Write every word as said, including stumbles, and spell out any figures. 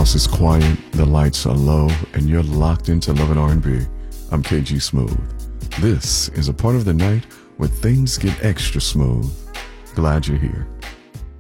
house is quiet, the lights are low, and you're locked into Love and R and B. I'm K G Smooth. This is a part of the night where things get extra smooth. Glad you're here.